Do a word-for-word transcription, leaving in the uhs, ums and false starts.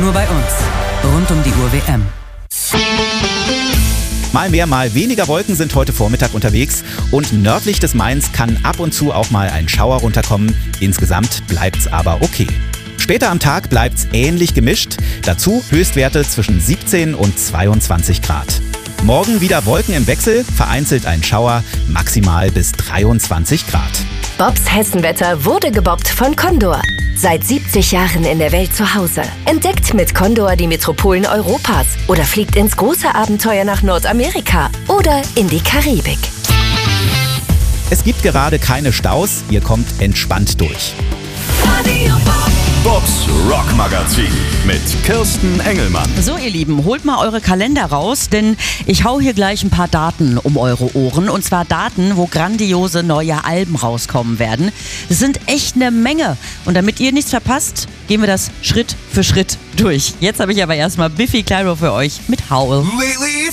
Nur bei uns. Rund um die Uhr W M. Mal mehr, mal weniger Wolken sind heute Vormittag unterwegs und nördlich des Mains kann ab und zu auch mal ein Schauer runterkommen. Insgesamt bleibt's aber okay. Später am Tag bleibt's ähnlich gemischt. Dazu Höchstwerte zwischen siebzehn und zweiundzwanzig Grad. Morgen wieder Wolken im Wechsel, vereinzelt ein Schauer, maximal bis dreiundzwanzig Grad. Bobs Hessenwetter wurde gebobbt von Condor. Seit siebzig Jahren in der Welt zu Hause. Entdeckt mit Condor die Metropolen Europas oder fliegt ins große Abenteuer nach Nordamerika oder in die Karibik. Es gibt gerade keine Staus, ihr kommt entspannt durch. Bobs Rockmagazin mit Kirsten Engelmann. So, ihr Lieben, holt mal eure Kalender raus, denn ich hau hier gleich ein paar Daten um eure Ohren. Und zwar Daten, wo grandiose neue Alben rauskommen werden. Das sind echt eine Menge. Und damit ihr nichts verpasst, gehen wir das Schritt für Schritt durch. Jetzt habe ich aber erstmal Biffy Clyro für euch mit Howl. Lately